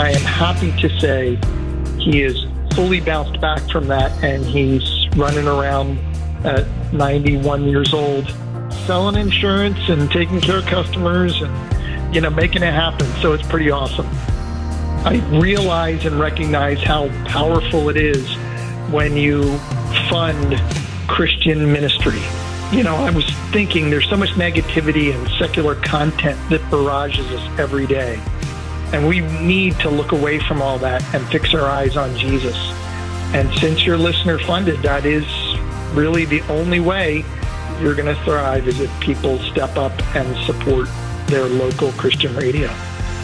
I am happy to say he is fully bounced back from that, and he's running around at 91 years old, selling insurance and taking care of customers and, making it happen. So it's pretty awesome. I realize and recognize how powerful it is when you fund Christian ministry. I was thinking there's so much negativity and secular content that barrages us every day. And we need to look away from all that and fix our eyes on Jesus. And since you're listener funded, that is really the only way you're going to thrive, is if people step up and support their local Christian radio.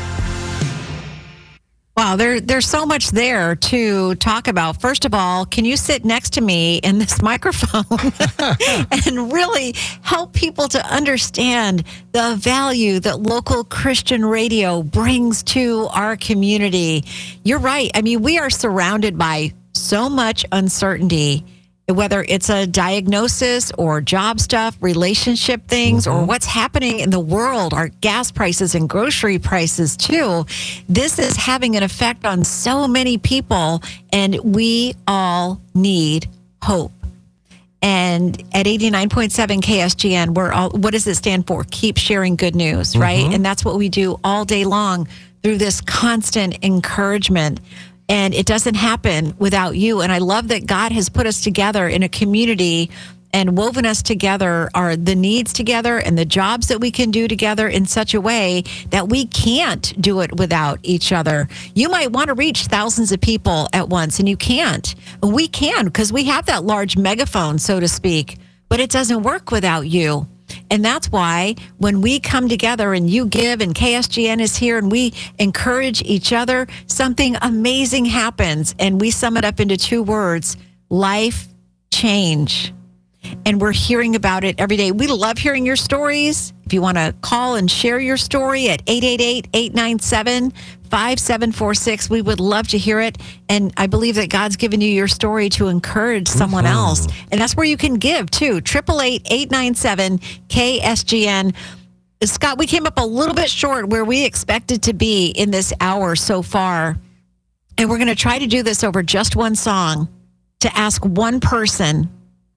Wow, there's so much there to talk about. First of all, can you sit next to me in this microphone and really help people to understand the value that local Christian radio brings to our community? You're right. I mean, we are surrounded by so much uncertainty, whether it's a diagnosis or job stuff, relationship things, or what's happening in the world, our gas prices and grocery prices too. This is having an effect on so many people, and we all need hope. And at 89.7 KSGN, what does it stand for? Keep sharing good news, right? And that's what we do all day long through this constant encouragement. And it doesn't happen without you. And I love that God has put us together in a community and woven us together, the needs together and the jobs that we can do together in such a way that we can't do it without each other. You might want to reach thousands of people at once, and you can't. We can, because we have that large megaphone, so to speak, but it doesn't work without you. And that's why when we come together and you give and KSGN is here and we encourage each other, something amazing happens. And we sum it up into two words: life change. And we're hearing about it every day. We love hearing your stories. If you want to call and share your story at 888-897-5746, we would love to hear it. And I believe that God's given you your story to encourage someone else. And that's where you can give too. 888-897-KSGN. Scott, we came up a little bit short where we expected to be in this hour so far. And we're going to try to do this over just one song, to ask one person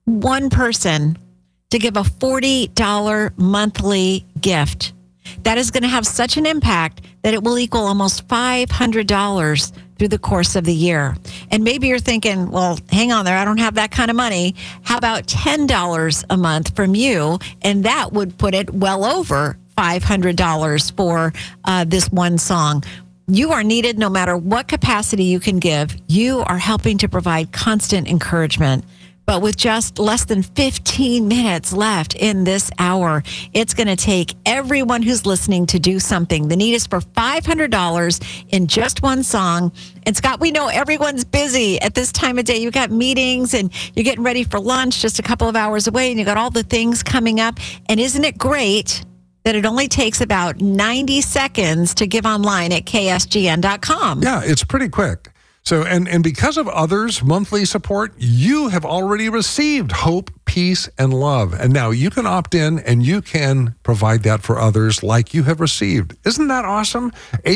to give a $40 monthly gift. That is going to have such an impact that it will equal almost $500 through the course of the year. And maybe you're thinking, well, hang on there, I don't have that kind of money. How about $10 a month from you? And that would put it well over $500 for this one song. You are needed no matter what capacity you can give. You are helping to provide constant encouragement. But with just less than 15 minutes left in this hour, it's going to take everyone who's listening to do something. The need is for $500 in just one song. And Scott, we know everyone's busy at this time of day. You've got meetings and you're getting ready for lunch just a couple of hours away, and you got all the things coming up. And isn't it great that it only takes about 90 seconds to give online at ksgn.com? Yeah, it's pretty quick. So, and because of others' monthly support, you have already received hope, peace, and love. And now you can opt in and you can provide that for others like you have received. Isn't that awesome?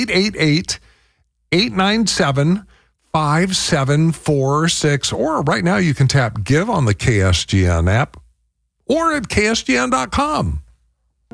888-897-5746. Or right now you can tap Give on the KSGN app or at ksgn.com.